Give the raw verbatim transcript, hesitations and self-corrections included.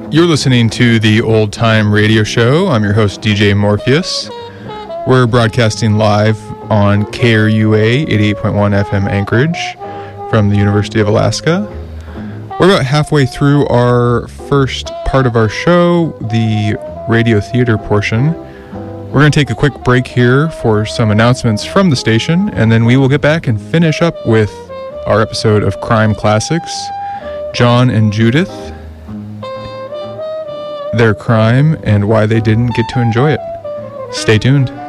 You're listening to the Old Time Radio Show. I'm your host, D J Morpheus. We're broadcasting live on K R U A eighty-eight point one F M Anchorage from the University of Alaska. We're about halfway through our first part of our show, the radio theater portion. We're going to take a quick break here for some announcements from the station, and then we will get back and finish up with our episode of Crime Classics, John and Judith, their crime, and why they didn't get to enjoy it. Stay tuned.